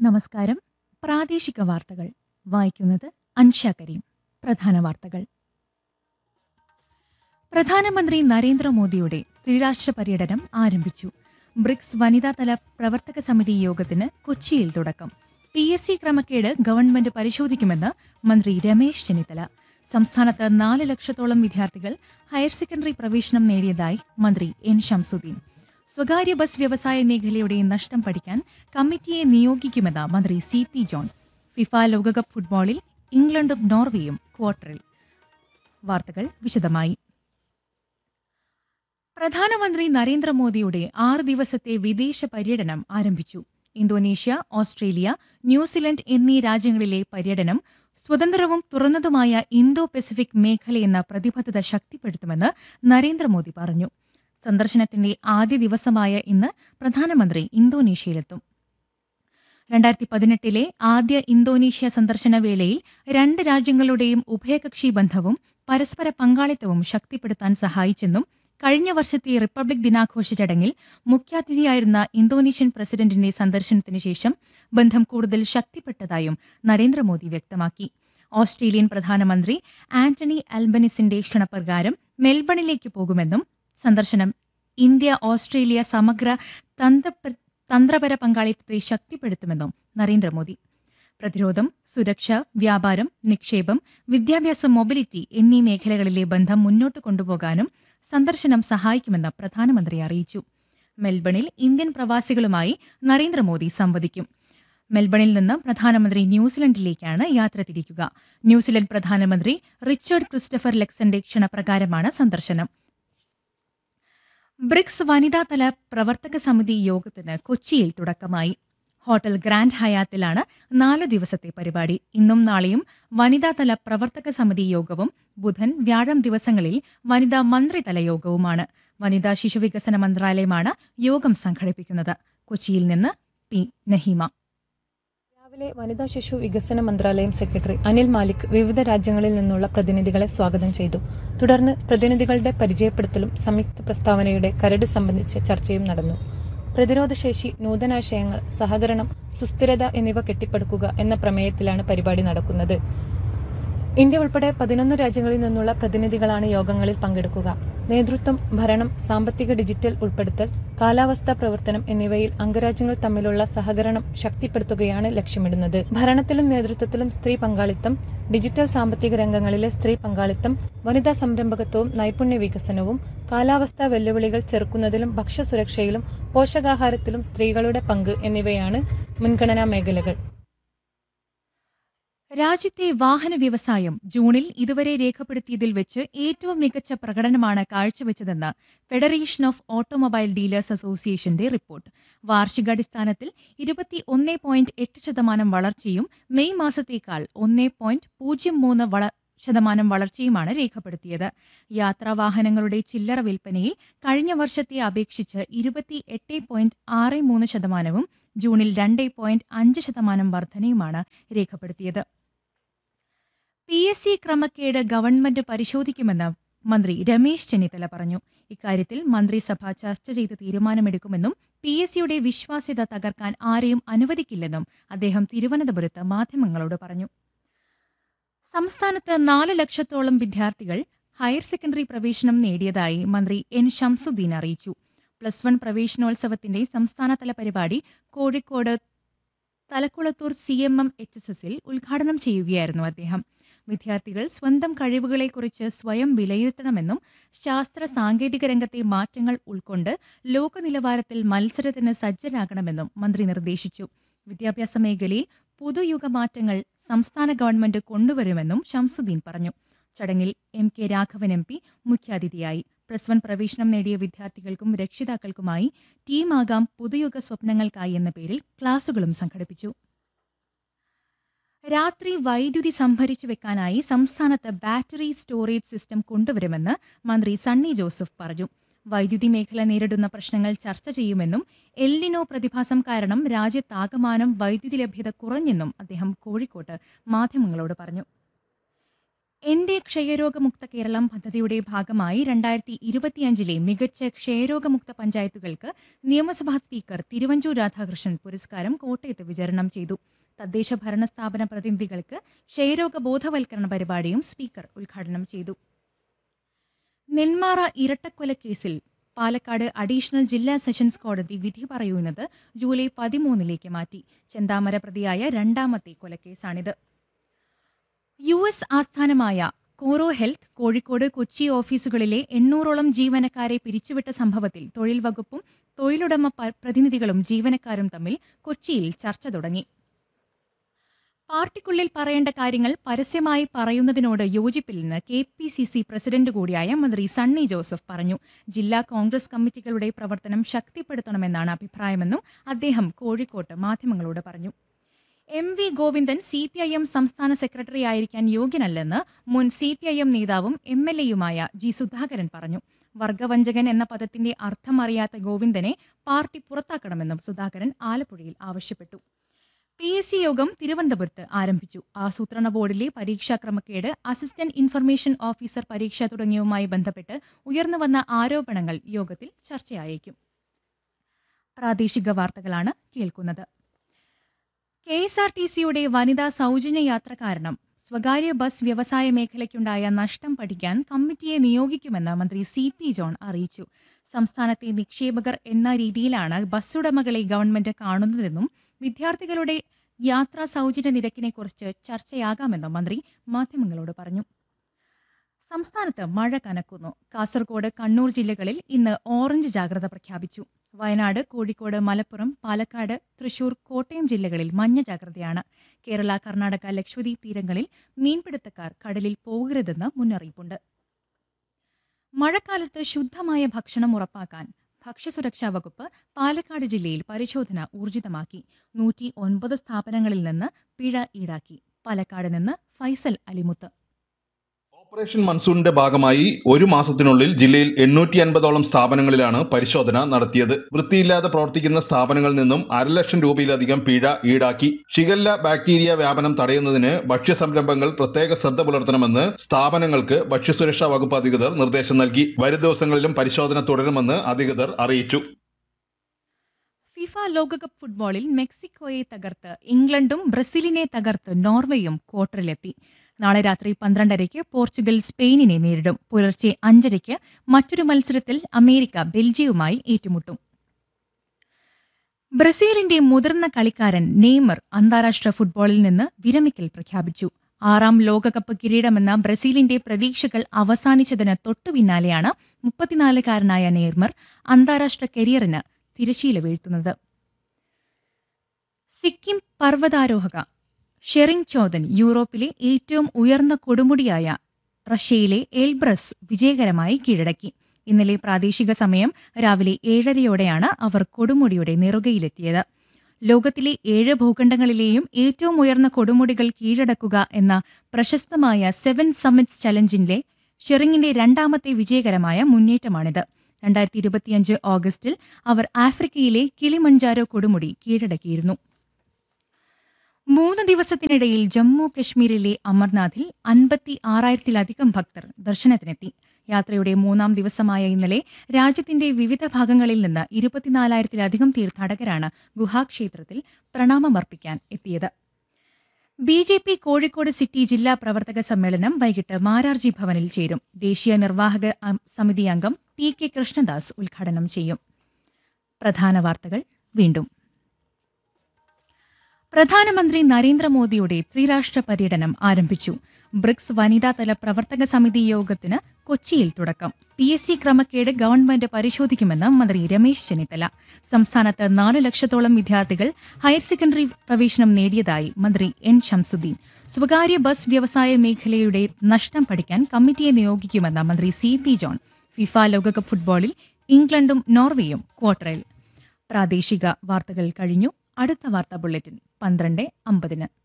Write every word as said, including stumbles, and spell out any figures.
നമസ്കാരം. പ്രാദേശിക വാർത്തകൾ വായിക്കുന്നത് അൻഷ കരീം. പ്രധാന വാർത്തകൾ. പ്രധാനമന്ത്രി നരേന്ദ്രമോദിയുടെ ത്രിരാഷ്ട്ര പര്യടനം ആരംഭിച്ചു. ബ്രിക്സ് വനിതാതല പ്രവർത്തക സമിതി യോഗത്തിന് കൊച്ചിയിൽ തുടക്കം. പി എസ് സി ക്രമക്കേട് ഗവൺമെന്റ് പരിശോധിക്കുമെന്ന് മന്ത്രി രമേശ് ചെന്നിത്തല. സംസ്ഥാനത്ത് നാല് ലക്ഷത്തോളം വിദ്യാർത്ഥികൾ ഹയർ സെക്കൻഡറി പ്രവേശനം നേടിയതായി മന്ത്രി എൻ ശംസുദ്ദീൻ. സ്വകാര്യ ബസ് വ്യവസായ മേഖലയുടെ നഷ്ടം പഠിക്കാൻ കമ്മിറ്റിയെ നിയോഗിക്കുമെന്ന് മന്ത്രി സി പി ജോൺ. ഫിഫ ലോകകപ്പ് ഫുട്ബോളിൽ ഇംഗ്ലണ്ടും നോർവേയും ക്വാർട്ടറിൽ. വാർത്തകൾ വിശദമായി. പ്രധാനമന്ത്രി നരേന്ദ്രമോദിയുടെ ആറ് ദിവസത്തെ വിദേശ പര്യടനം ആരംഭിച്ചു. ഇന്തോനേഷ്യ, ഓസ്ട്രേലിയ, ന്യൂസിലൻഡ് എന്നീ രാജ്യങ്ങളിലെ പര്യടനം സ്വതന്ത്രവും തുറന്നതുമായ ഇന്തോ പസഫിക് മേഖലയെന്ന പ്രതിബദ്ധത ശക്തിപ്പെടുത്തുമെന്ന് നരേന്ദ്രമോദി പറഞ്ഞു. സന്ദർശനത്തിന്റെ ആദ്യ ദിവസമായ ഇന്ന് പ്രധാനമന്ത്രി ഇന്തോനേഷ്യയിലെത്തും. രണ്ടായിരത്തി പതിനെട്ടിലെ ആദ്യ ഇന്തോനേഷ്യ സന്ദർശന വേളയിൽ രണ്ട് രാജ്യങ്ങളുടെയും ഉഭയകക്ഷി ബന്ധവും പരസ്പര പങ്കാളിത്തവും ശക്തിപ്പെടുത്താൻ സഹായിച്ചെന്നും കഴിഞ്ഞ വർഷത്തെ റിപ്പബ്ലിക് ദിനാഘോഷ ചടങ്ങിൽ മുഖ്യാതിഥിയായിരുന്ന ഇന്തോനേഷ്യൻ പ്രസിഡന്റിന്റെ സന്ദർശനത്തിന് ശേഷം ബന്ധം കൂടുതൽ ശക്തിപ്പെട്ടതായും നരേന്ദ്രമോദി വ്യക്തമാക്കി. ഓസ്ട്രേലിയൻ പ്രധാനമന്ത്രി ആന്റണി അൽബനിസിന്റെ ക്ഷണപ്രകാരം മെൽബണിലേക്ക് പോകുമെന്നും സന്ദർശനം ഇന്ത്യ ഓസ്ട്രേലിയ സമഗ്ര തന്ത്രപര പങ്കാളിത്തത്തെ ശക്തിപ്പെടുത്തുമെന്നും നരേന്ദ്രമോദി. പ്രതിരോധം, സുരക്ഷ, വ്യാപാരം, നിക്ഷേപം, വിദ്യാഭ്യാസം, മൊബിലിറ്റി എന്നീ മേഖലകളിലെ ബന്ധം മുന്നോട്ട് കൊണ്ടുപോകാനും സന്ദർശനം സഹായിക്കുമെന്ന് പ്രധാനമന്ത്രി അറിയിച്ചു. മെൽബണിൽ ഇന്ത്യൻ പ്രവാസികളുമായി നരേന്ദ്രമോദി സംവദിക്കും. മെൽബണിൽ നിന്ന് പ്രധാനമന്ത്രി ന്യൂസിലൻഡിലേക്കാണ് യാത്ര തിരിക്കുക. ന്യൂസിലൻഡ് പ്രധാനമന്ത്രി റിച്ചർഡ് ക്രിസ്റ്റഫർ ലെക്സന്റെ ക്ഷണപ്രകാരമാണ് സന്ദർശനം. ബ്രിക്സ് വനിതാതല പ്രവർത്തക സമിതി യോഗത്തിന് കൊച്ചിയിൽ തുടക്കമായി. ഹോട്ടൽ ഗ്രാൻഡ് ഹയാത്തിലാണ് നാലു ദിവസത്തെ പരിപാടി. ഇന്നും നാളെയും വനിതാതല പ്രവർത്തക സമിതി യോഗവും ബുധൻ, വ്യാഴം ദിവസങ്ങളിൽ വനിതാ മന്ത്രിതല യോഗവുമാണ്. വനിതാ ശിശുവികസന മന്ത്രാലയമാണ് യോഗം സംഘടിപ്പിക്കുന്നത്. കൊച്ചിയിൽ നിന്ന് പി നഹീമ. രാവിലെ വനിതാ ശിശു വികസന മന്ത്രാലയം സെക്രട്ടറി അനിൽ മാലിക് വിവിധ രാജ്യങ്ങളിൽ നിന്നുള്ള പ്രതിനിധികളെ സ്വാഗതം ചെയ്തു. തുടർന്ന് പ്രതിനിധികളുടെ പരിചയപ്പെടുത്തലും സംയുക്ത പ്രസ്താവനയുടെ കരട് സംബന്ധിച്ച ചർച്ചയും നടന്നു. പ്രതിരോധശേഷി, നൂതനാശയങ്ങൾ, സഹകരണം, സുസ്ഥിരത എന്നിവ കെട്ടിപ്പടുക്കുക എന്ന പ്രമേയത്തിലാണ് പരിപാടി നടക്കുന്നത്. ഇന്ത്യ ഉൾപ്പെടെ പതിനൊന്ന് രാജ്യങ്ങളിൽ നിന്നുള്ള പ്രതിനിധികളാണ് യോഗങ്ങളിൽ പങ്കെടുക്കുക. നേതൃത്വം, ഭരണം, സാമ്പത്തിക ഡിജിറ്റൽ ഉൾപ്പെടുത്തൽ, കാലാവസ്ഥാ പ്രവർത്തനം എന്നിവയിൽ അംഗരാജ്യങ്ങൾ തമ്മിലുള്ള സഹകരണം ശക്തിപ്പെടുത്തുകയാണ് ലക്ഷ്യമിടുന്നത്. ഭരണത്തിലും നേതൃത്വത്തിലും സ്ത്രീ പങ്കാളിത്തം, ഡിജിറ്റൽ സാമ്പത്തിക രംഗങ്ങളിലെ സ്ത്രീ പങ്കാളിത്തം, വനിതാ സംരംഭകത്വവും നൈപുണ്യ വികസനവും, കാലാവസ്ഥാ വെല്ലുവിളികൾ ചെറുക്കുന്നതിലും ഭക്ഷ്യസുരക്ഷയിലും പോഷകാഹാരത്തിലും സ്ത്രീകളുടെ പങ്ക് എന്നിവയാണ് മുൻഗണനാ മേഖലകൾ. രാജ്യത്തെ വാഹന വ്യവസായം ജൂണിൽ ഇതുവരെ രേഖപ്പെടുത്തിയതിൽ വെച്ച് ഏറ്റവും മികച്ച പ്രകടനമാണ് കാഴ്ചവെച്ചതെന്ന് ഫെഡറേഷൻ ഓഫ് ഓട്ടോമൊബൈൽ ഡീലേഴ്സ് അസോസിയേഷന്റെ റിപ്പോർട്ട്. വാർഷികാടിസ്ഥാനത്തിൽ ഇരുപത്തി ഒന്ന് പോയിന്റ് എട്ട് ശതമാനം വളർച്ചയും മെയ് മാസത്തേക്കാൾ ഒന്ന് പോയിന്റ് പൂജ്യം മൂന്ന് വള ശതമാനം വളർച്ചയുമാണ് രേഖപ്പെടുത്തിയത്. യാത്രാവാഹനങ്ങളുടെ ചില്ലറ വിൽപ്പനയിൽ കഴിഞ്ഞ വർഷത്തെ അപേക്ഷിച്ച് ഇരുപത്തി എട്ട് പോയിന്റ് ആറ് മൂന്ന് ശതമാനവും ജൂണിൽ രണ്ട് പോയിന്റ് അഞ്ച് ശതമാനം വർധനയുമാണ് രേഖപ്പെടുത്തിയത്. പി എസ് സി ക്രമക്കേട് ഗവൺമെന്റ് പരിശോധിക്കുമെന്ന് മന്ത്രി രമേശ് ചെന്നിത്തല പറഞ്ഞു. ഇക്കാര്യത്തിൽ മന്ത്രിസഭ ചർച്ച ചെയ്ത് തീരുമാനമെടുക്കുമെന്നും പി എസ് സിയുടെ വിശ്വാസ്യത തകർക്കാൻ ആരെയും അനുവദിക്കില്ലെന്നും അദ്ദേഹം തിരുവനന്തപുരത്ത് മാധ്യമങ്ങളോട് പറഞ്ഞു. സംസ്ഥാനത്ത് നാല് ലക്ഷത്തോളം വിദ്യാർത്ഥികൾ ഹയർ സെക്കൻഡറി പ്രവേശനം നേടിയതായി മന്ത്രി എൻ ശംസുദ്ദീൻ അറിയിച്ചു. പ്ലസ് വൺ പ്രവേശനോത്സവത്തിന്റെ സംസ്ഥാനതല പരിപാടി Kozhikode Thalakkulathur C M M H S എസിൽ ഉദ്ഘാടനം ചെയ്യുകയായിരുന്നു അദ്ദേഹം. വിദ്യാർത്ഥികൾ സ്വന്തം കഴിവുകളെക്കുറിച്ച് സ്വയം വിലയിരുത്തണമെന്നും ശാസ്ത്ര സാങ്കേതിക രംഗത്തെ മാറ്റങ്ങൾ ഉൾക്കൊണ്ട് ലോക നിലവാരത്തിൽ മത്സരത്തിന് സജ്ജരാകണമെന്നും മന്ത്രി നിർദ്ദേശിച്ചു. വിദ്യാഭ്യാസ മേഖലയിൽ പുതുയുഗ മാറ്റങ്ങൾ സംസ്ഥാന ഗവൺമെന്റ് കൊണ്ടുവരുമെന്നും ശംസുദ്ദീൻ പറഞ്ഞു. ചടങ്ങിൽ M K Raghavan M P മുഖ്യാതിഥിയായി. പ്ലസ് വൺ പ്രവേശനം നേടിയ വിദ്യാർത്ഥികൾക്കും രക്ഷിതാക്കൾക്കുമായി ടീമാകാം പുതുയുഗ സ്വപ്നങ്ങൾക്കായി എന്ന പേരിൽ ക്ലാസുകളും സംഘടിപ്പിച്ചു. രാത്രി വൈദ്യുതി സംഭരിച്ചു വെക്കാനായി സംസ്ഥാനത്ത് ബാറ്ററി സ്റ്റോറേജ് സിസ്റ്റം കൊണ്ടുവരുമെന്ന് മന്ത്രി സണ്ണി ജോസഫ് പറഞ്ഞു. വൈദ്യുതി മേഖല നേരിടുന്ന പ്രശ്നങ്ങൾ ചർച്ച ചെയ്യുമെന്നും എൽനിനോ പ്രതിഭാസം കാരണം രാജ്യത്താകമാനം വൈദ്യുതി ലഭ്യത കുറഞ്ഞെന്നും അദ്ദേഹം കോഴിക്കോട്ട് മാധ്യമങ്ങളോട് പറഞ്ഞു. എന്റെ ക്ഷയരോഗമുക്ത കേരളം പദ്ധതിയുടെ ഭാഗമായി രണ്ടായിരത്തി ഇരുപത്തിയഞ്ചിലെ മികച്ച ക്ഷയരോഗമുക്ത പഞ്ചായത്തുകൾക്ക് നിയമസഭാ സ്പീക്കർ തിരുവഞ്ചൂർ രാധാകൃഷ്ണൻ പുരസ്കാരം കോട്ടയത്ത് വിതരണം ചെയ്തു. തദ്ദേശ ഭരണ സ്ഥാപന പ്രതിനിധികൾക്ക് ക്ഷയരോഗ ബോധവൽക്കരണ പരിപാടിയും സ്പീക്കർ ഉദ്ഘാടനം ചെയ്തു. നെന്മാറ ഇരട്ടക്കൊലക്കേസിൽ പാലക്കാട് അഡീഷണൽ ജില്ലാ സെഷൻസ് കോടതി വിധി പറയുന്നത് ജൂലൈ പതിമൂന്നിലേക്ക് മാറ്റി. ചെന്താമര പ്രതിയായ രണ്ടാമത്തെ കൊലക്കേസാണിത്. യു എസ് ആസ്ഥാനമായ കോറോ ഹെൽത്ത് കോഴിക്കോട് കൊച്ചി ഓഫീസുകളിലെ എണ്ണൂറോളം ജീവനക്കാരെ പിരിച്ചുവിട്ട സംഭവത്തിൽ തൊഴിൽ വകുപ്പും തൊഴിലുടമ പ്രതിനിധികളും ജീവനക്കാരും തമ്മിൽ കൊച്ചിയിൽ ചർച്ച തുടങ്ങി. പാർട്ടിക്കുള്ളിൽ പറയേണ്ട കാര്യങ്ങൾ പരസ്യമായി പറയുന്നതിനോട് യോജിപ്പില്ലെന്ന് K P C C president കൂടിയായ മന്ത്രി സണ്ണി ജോസഫ് പറഞ്ഞു. ജില്ലാ കോൺഗ്രസ് കമ്മിറ്റികളുടെ പ്രവർത്തനം ശക്തിപ്പെടുത്തണമെന്നാണ് അഭിപ്രായമെന്നും അദ്ദേഹം കോഴിക്കോട്ട് മാധ്യമങ്ങളോട് പറഞ്ഞു. M V Govindan C P I M സംസ്ഥാന സെക്രട്ടറി ആയിരിക്കാൻ യോഗ്യനല്ലെന്ന് മുൻ സി പി ഐ എം നേതാവും എം എൽ എയുമായ ജി സുധാകരൻ പറഞ്ഞു. വർഗവഞ്ചകൻ എന്ന പദത്തിന്റെ അർത്ഥം അറിയാത്ത ഗോവിന്ദനെ പാർട്ടി പുറത്താക്കണമെന്നും സുധാകരൻ ആലപ്പുഴയിൽ ആവശ്യപ്പെട്ടു. പി എസ് സി യോഗം തിരുവനന്തപുരത്ത് ആരംഭിച്ചു. ആസൂത്രണ ബോർഡിലെ പരീക്ഷാ ക്രമക്കേട്, അസിസ്റ്റന്റ് ഇൻഫർമേഷൻ ഓഫീസർ പരീക്ഷ തുടങ്ങിയവുമായി ബന്ധപ്പെട്ട് ഉയർന്നുവന്ന ആരോപണങ്ങൾ യോഗത്തിൽ ചർച്ചയായേക്കും. പ്രാദേശിക വാർത്തകളാണ് കേൾക്കുന്നത്. കെ എസ് ആർ ടി സിയുടെ വനിതാ സൗജന്യ യാത്ര കാരണം സ്വകാര്യ ബസ് വ്യവസായ മേഖലയ്ക്കുണ്ടായ നഷ്ടം പഠിക്കാൻ കമ്മിറ്റിയെ നിയോഗിക്കുമെന്ന് മന്ത്രി സി പി ജോൺ അറിയിച്ചു. സംസ്ഥാനത്തെ നിക്ഷേപകർ എന്ന രീതിയിലാണ് ബസ്സുടമകളെ ഗവൺമെന്റ് കാണുന്നതെന്നും വിദ്യാർത്ഥികളുടെ യാത്രാ സൗജന്യ നിരക്കിനെക്കുറിച്ച് ചർച്ചയാകാമെന്നും മന്ത്രി മാധ്യമങ്ങളോട് പറഞ്ഞു. സംസ്ഥാനത്ത് മഴ കനക്കുന്നു. കാസർഗോഡ്, കണ്ണൂർ ജില്ലകളിൽ ഇന്ന് ഓറഞ്ച് ജാഗ്രത പ്രഖ്യാപിച്ചു. വയനാട്, കോഴിക്കോട്, മലപ്പുറം, പാലക്കാട്, തൃശൂർ, കോട്ടയം ജില്ലകളിൽ മഞ്ഞ ജാഗ്രതയാണ്. കേരള, കർണാടക, ലക്ഷദ്വീപ് തീരങ്ങളിൽ മീൻപിടുത്തക്കാർ കടലിൽ പോകരുതെന്ന് മുന്നറിയിപ്പുണ്ട്. മഴക്കാലത്ത് ശുദ്ധമായ ഭക്ഷണം ഉറപ്പാക്കാൻ ഭക്ഷ്യസുരക്ഷാ വകുപ്പ് പാലക്കാട് ജില്ലയിൽ പരിശോധന ഊർജിതമാക്കി. നൂറ്റി ഒൻപത് സ്ഥാപനങ്ങളിൽ നിന്ന് പിഴ ഈടാക്കി. പാലക്കാട് നിന്ന് ഫൈസൽ അലിമുത്ത്. ഓപ്പറേഷൻ മൺസൂണിന്റെ ഭാഗമായി ഒരു മാസത്തിനുള്ളിൽ ജില്ലയിൽ എണ്ണൂറ്റി അൻപതോളം സ്ഥാപനങ്ങളിലാണ് പരിശോധന നടത്തിയത്. വൃത്തിയില്ലാതെ പ്രവർത്തിക്കുന്ന സ്ഥാപനങ്ങളിൽ നിന്നും അരലക്ഷം രൂപയിലധികം പിഴ ഈടാക്കി. ഷിഗല്ല ബാക്ടീരിയ വ്യാപനം തടയുന്നതിന് ഭക്ഷ്യ സംരംഭങ്ങൾ പ്രത്യേക ശ്രദ്ധ പുലർത്തണമെന്ന് സ്ഥാപനങ്ങൾക്ക് ഭക്ഷ്യസുരക്ഷാ വകുപ്പ് അധികൃതർ നിർദ്ദേശം നൽകി. വരും ദിവസങ്ങളിലും പരിശോധന തുടരുമെന്ന് അധികൃതർ അറിയിച്ചു. ഫിഫ ലോകകപ്പ് ഫുട്ബോളിൽ മെക്സിക്കോയെ തകർത്ത് ഇംഗ്ലണ്ടും ബ്രസീലിനെ തകർത്ത് നോർവേയും ക്വാർട്ടറിലെത്തി. നാളെ രാത്രി പന്ത്രണ്ടരയ്ക്ക് പോർച്ചുഗൽ സ്പെയിനിനെ നേരിടും. പുലർച്ചെ അഞ്ചരയ്ക്ക് മറ്റൊരു മത്സരത്തിൽ അമേരിക്ക ബെൽജിയവുമായി ഏറ്റുമുട്ടും. ബ്രസീലിന്റെ മുതിർന്ന കളിക്കാരൻ നെയ്മർ അന്താരാഷ്ട്ര ഫുട്ബോളിൽ നിന്ന് വിരമിക്കൽ പ്രഖ്യാപിച്ചു. ആറാം ലോകകപ്പ് കിരീടമെന്ന ബ്രസീലിന്റെ പ്രതീക്ഷകൾ അവസാനിച്ചതിന് തൊട്ടുപിന്നാലെയാണ് മുപ്പത്തിനാലുകാരനായ നെയ്മർ അന്താരാഷ്ട്ര കരിയറിന് തിരശീല വീഴ്ത്തുന്നത്. സിക്കിം പർവ്വതാരോഹക ഷെറിംഗ് ചോദൻ യൂറോപ്പിലെ ഏറ്റവും ഉയർന്ന കൊടുമുടിയായ റഷ്യയിലെ എൽബ്രസ് വിജയകരമായി കീഴടക്കി. ഇന്നലെ പ്രാദേശിക സമയം രാവിലെ ഏഴരയോടെയാണ് അവർ കൊടുമുടിയുടെ നെറുകയിലെത്തിയത്. ലോകത്തിലെ ഏഴ് ഭൂഖണ്ഡങ്ങളിലെയും ഏറ്റവും ഉയർന്ന കൊടുമുടികൾ കീഴടക്കുക എന്ന പ്രശസ്തമായ സെവൻ സമ്മിറ്റ്സ് ചലഞ്ചിലെ ഷെറിങ്ങിന്റെ രണ്ടാമത്തെ വിജയകരമായ മുന്നേറ്റമാണിത്. രണ്ടായിരത്തി ഇരുപത്തിയഞ്ച് ഓഗസ്റ്റിൽ അവർ ആഫ്രിക്കയിലെ കിളിമഞ്ചാരോ കൊടുമുടി കീഴടക്കിയിരുന്നു. മൂന്ന് ദിവസത്തിനിടയിൽ ജമ്മു കശ്മീരിലെ അമർനാഥിൽ അൻപത്തി ആറായിരത്തിലധികം ഭക്തർ ദർശനത്തിനെത്തി. യാത്രയുടെ മൂന്നാം ദിവസമായ ഇന്നലെ രാജ്യത്തിന്റെ വിവിധ ഭാഗങ്ങളിൽ നിന്ന് ഇരുപത്തിനാലായിരത്തിലധികം തീർത്ഥാടകരാണ് ഗുഹാക്ഷേത്രത്തിൽ പ്രണാമമർപ്പിക്കാൻ എത്തിയത്. B J P Kozhikode city ജില്ലാ പ്രവർത്തക സമ്മേളനം വൈകിട്ട് മാരാർജി ഭവനിൽ ചേരും. ദേശീയ നിർവാഹക സമിതി അംഗം ടി കെ കൃഷ്ണദാസ് ഉദ്ഘാടനം ചെയ്യും. പ്രധാന വാർത്തകൾ വീണ്ടും. പ്രധാനമന്ത്രി നരേന്ദ്രമോദിയുടെ ത്രിരാഷ്ട്ര പര്യടനം ആരംഭിച്ചു. ബ്രിക്സ് വനിതാതല പ്രവർത്തക സമിതി യോഗത്തിന് കൊച്ചിയിൽ തുടക്കം. പി എസ് സി ക്രമക്കേട് ഗവൺമെന്റ് പരിശോധിക്കുമെന്ന് മന്ത്രി രമേശ് ചെന്നിത്തല. സംസ്ഥാനത്ത് നാല് ലക്ഷത്തോളം വിദ്യാർത്ഥികൾ ഹയർ സെക്കൻഡറി പ്രവേശനം നേടിയതായി മന്ത്രി എൻ ശംസുദ്ദീൻ. സ്വകാര്യ ബസ് വ്യവസായ മേഖലയുടെ നഷ്ടം പഠിക്കാൻ കമ്മിറ്റിയെ നിയോഗിക്കുമെന്ന് മന്ത്രി സി പി ജോൺ. ഫിഫ ലോകകപ്പ് ഫുട്ബോളിൽ ഇംഗ്ലണ്ടും നോർവേയും ക്വാർട്ടറിൽ. പ്രാദേശിക വാർത്തകൾ കഴിഞ്ഞു. അടുത്ത വാർത്താ ബുള്ളറ്റിൻ പന്ത്രണ്ട് അമ്പതിന്.